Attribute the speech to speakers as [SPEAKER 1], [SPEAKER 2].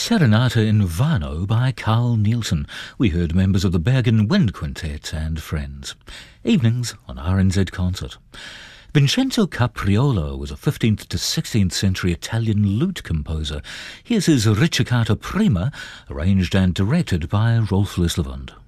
[SPEAKER 1] Serenata in Vano by Carl Nielsen. We heard members of the Bergen Wind Quintet and friends. Evenings on RNZ Concert. Vincenzo Capriolo was a 15th to 16th century Italian lute composer. Here's his Ricercata Prima, arranged and directed by Rolf Löslevand.